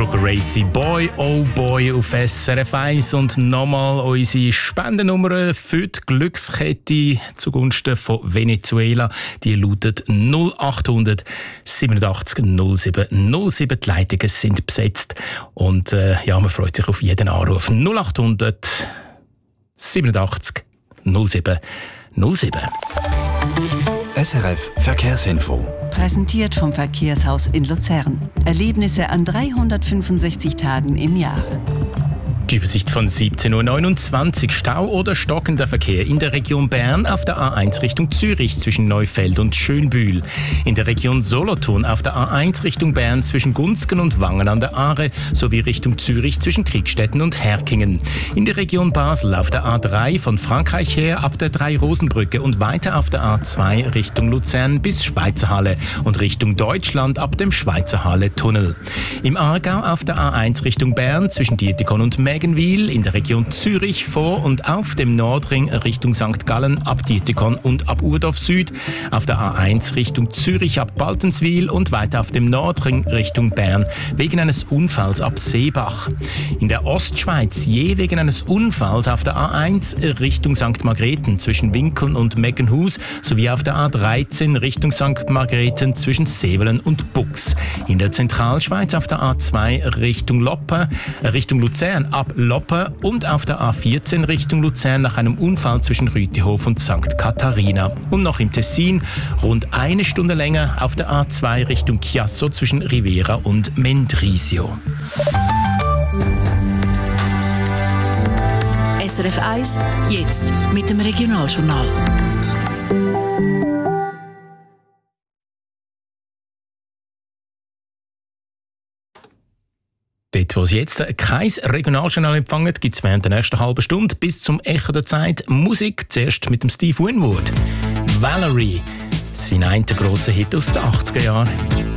Gracie, Boy oh Boy auf SRF 1 und nochmal unsere Spendennummer für die Glückskette zugunsten von Venezuela. Die lautet 0800 87 07 07. Die Leitungen sind besetzt und man freut sich auf jeden Anruf. 0800 87 07 07. SRF Verkehrsinfo. Präsentiert vom Verkehrshaus in Luzern. Erlebnisse an 365 Tagen im Jahr. Die Übersicht von 17.29 Uhr. Stau oder stockender Verkehr in der Region Bern auf der A1 Richtung Zürich zwischen Neufeld und Schönbühl. In der Region Solothurn auf der A1 Richtung Bern zwischen Gunzgen und Wangen an der Aare sowie Richtung Zürich zwischen Kriegstetten und Herkingen. In der Region Basel auf der A3 von Frankreich her ab der Drei-Rosen-Brücke und weiter auf der A2 Richtung Luzern bis Schweizerhalle und Richtung Deutschland ab dem Schweizerhalle-Tunnel. Im Aargau auf der A1 Richtung Bern zwischen Dietikon und Mägenwil, in der Region Zürich vor und auf dem Nordring Richtung St. Gallen ab Dietikon und ab Urdorf Süd, auf der A1 Richtung Zürich ab Baltenswil und weiter auf dem Nordring Richtung Bern wegen eines Unfalls ab Seebach. In der Ostschweiz je wegen eines Unfalls auf der A1 Richtung St. Margrethen zwischen Winkeln und Meckenhus sowie auf der A13 Richtung St. Margrethen zwischen Sevelen und Bux. In der Zentralschweiz auf der A2 Richtung Luzern ab Loppe und auf der A14 Richtung Luzern nach einem Unfall zwischen Rütihof und St. Katharina. Und noch im Tessin rund eine Stunde länger auf der A2 Richtung Chiasso zwischen Rivera und Mendrisio. SRF 1, jetzt mit dem Regionaljournal. Dort, wo Sie jetzt kein Regionaljournal empfangen, gibt es während der nächsten halben Stunde bis zum Echo der Zeit Musik. Zuerst mit dem Steve Winwood. Valerie, sein einer grosser Hit aus den 80er Jahren.